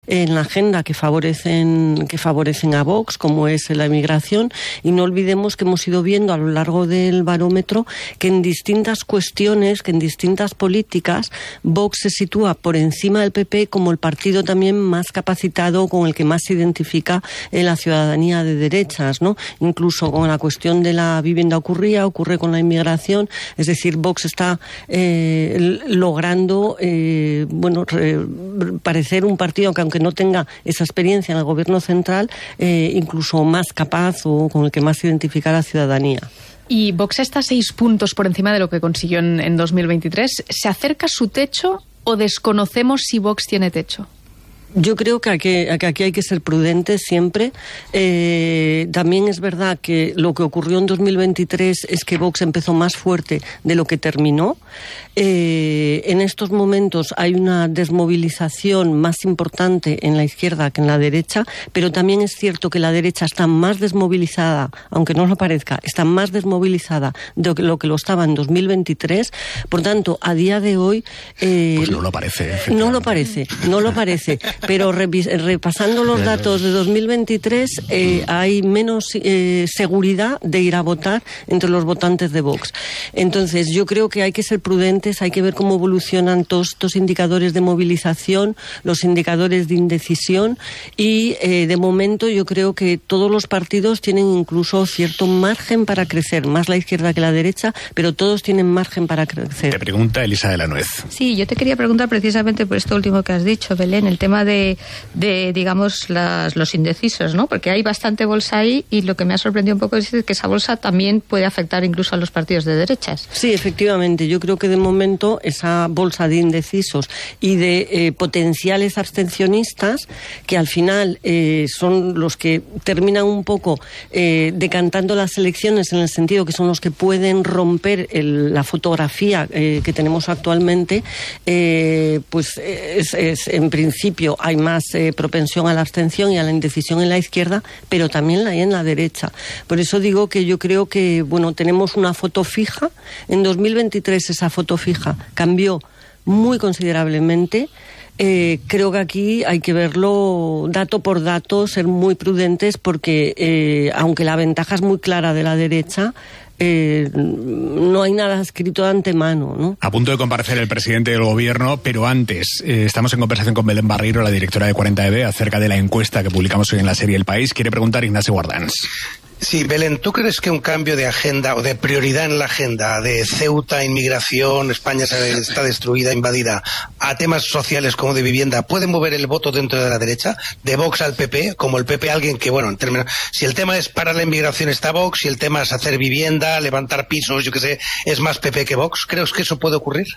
en la agenda que favorecen a Vox, como es la inmigración, y no olvidemos que hemos ido viendo a lo largo del barómetro que en distintas cuestiones, que en distintas políticas, Vox se sitúa por encima del PP como el partido también más capacitado, con el que más se identifica en la ciudadanía de derechas, ¿no? Incluso con la cuestión de la vivienda ocurre con la inmigración, es decir, Vox está logrando parecer un partido que, aunque no tenga esa experiencia en el gobierno central, incluso más capaz o con el que más se identifica la ciudadanía. Y Vox está 6 puntos por encima de lo que consiguió en 2023. ¿Se acerca a su techo o desconocemos si Vox tiene techo? Yo creo que aquí hay que ser prudentes siempre. También es verdad que lo que ocurrió en 2023 es que Vox empezó más fuerte de lo que terminó. En estos momentos hay una desmovilización más importante en la izquierda que en la derecha, pero también es cierto que la derecha está más desmovilizada, aunque no lo parezca, está más desmovilizada de lo que lo estaba en 2023. Por tanto, a día de hoy... pues no lo parece. No lo parece. Pero repasando los datos de 2023, hay menos seguridad de ir a votar entre los votantes de Vox. Entonces, yo creo que hay que ser prudentes, hay que ver cómo evolucionan todos estos indicadores de movilización, los indicadores de indecisión, y de momento yo creo que todos los partidos tienen incluso cierto margen para crecer, más la izquierda que la derecha, pero todos tienen margen para crecer. Te pregunta Elisa de la Nuez. Sí, yo te quería preguntar precisamente por esto último que has dicho, Belén, el tema de digamos, los indecisos, ¿no? Porque hay bastante bolsa ahí, y lo que me ha sorprendido un poco es que esa bolsa también puede afectar incluso a los partidos de derechas. Sí, efectivamente. Yo creo que de momento esa bolsa de indecisos y de potenciales abstencionistas, que al final son los que terminan un poco decantando las elecciones, en el sentido que son los que pueden romper la fotografía que tenemos actualmente, pues en principio hay más propensión a la abstención y a la indecisión en la izquierda, pero también la hay en la derecha. Por eso digo que yo creo que, tenemos una foto fija. En 2023 esa foto fija cambió muy considerablemente. Creo que aquí hay que verlo dato por dato, ser muy prudentes, porque aunque la ventaja es muy clara de la derecha, no hay nada escrito de antemano, ¿no? A punto de comparecer el presidente del gobierno, pero antes estamos en conversación con Belén Barreiro, la directora de 40EB, acerca de la encuesta que publicamos hoy en la serie El País. Quiere preguntar Ignacio Guardans. Sí, Belén, ¿tú crees que un cambio de agenda o de prioridad en la agenda de Ceuta, inmigración, España está destruida, invadida, a temas sociales como de vivienda, puede mover el voto dentro de la derecha? De Vox al PP, como el PP alguien que, en términos, si el tema es parar la inmigración está Vox, si el tema es hacer vivienda, levantar pisos, yo qué sé, es más PP que Vox. ¿Crees que eso puede ocurrir?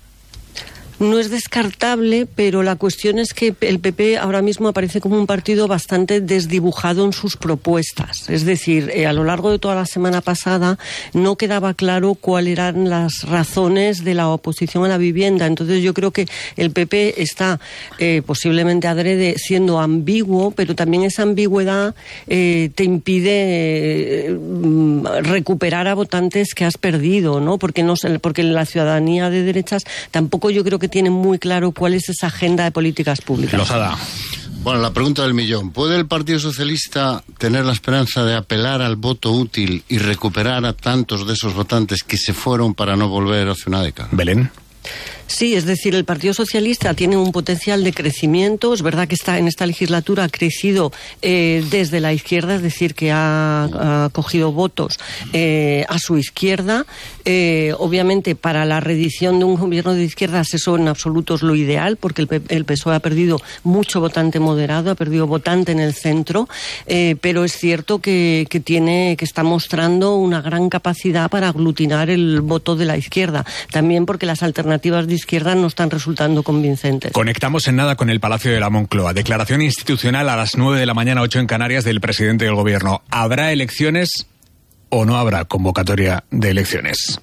No es descartable, pero la cuestión es que el PP ahora mismo aparece como un partido bastante desdibujado en sus propuestas. Es decir, a lo largo de toda la semana pasada no quedaba claro cuáles eran las razones de la oposición a la vivienda. Entonces yo creo que el PP está posiblemente adrede siendo ambiguo, pero también esa ambigüedad te impide recuperar a votantes que has perdido, ¿no? Porque la ciudadanía de derechas tampoco yo creo que tiene muy claro cuál es esa agenda de políticas públicas. Lozada. Bueno, la pregunta del millón. ¿Puede el Partido Socialista tener la esperanza de apelar al voto útil y recuperar a tantos de esos votantes que se fueron para no volver hace una década? Belén. Sí, es decir, el Partido Socialista tiene un potencial de crecimiento. Es verdad que en esta legislatura ha crecido desde la izquierda, es decir, que ha cogido votos a su izquierda. Obviamente, para la reedición de un gobierno de izquierdas eso en absoluto es lo ideal, porque el PSOE ha perdido mucho votante moderado, ha perdido votante en el centro, pero es cierto que está mostrando una gran capacidad para aglutinar el voto de la izquierda. También porque las alternativas de izquierda no están resultando convincentes. Conectamos en nada con el Palacio de la Moncloa. Declaración institucional a las 9 de la mañana, 8 en Canarias, del presidente del gobierno. ¿Habrá elecciones o no habrá convocatoria de elecciones?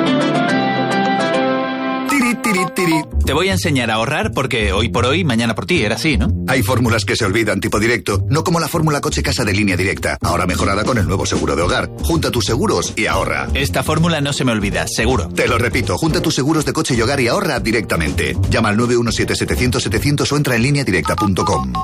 Te voy a enseñar a ahorrar porque hoy por hoy, mañana por ti, era así, ¿no? Hay fórmulas que se olvidan, tipo directo, no como la fórmula coche-casa de Línea Directa, ahora mejorada con el nuevo seguro de hogar. Junta tus seguros y ahorra. Esta fórmula no se me olvida, seguro. Te lo repito, junta tus seguros de coche y hogar y ahorra directamente. Llama al 917-700-700 o entra en lineadirecta.com.